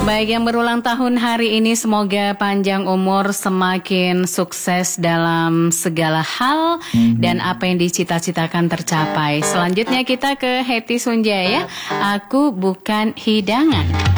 Baik, yang berulang tahun hari ini semoga panjang umur, semakin sukses dalam segala hal dan apa yang dicita-citakan tercapai. Selanjutnya kita ke Hetty Sunjaya, Aku Bukan Hidangan.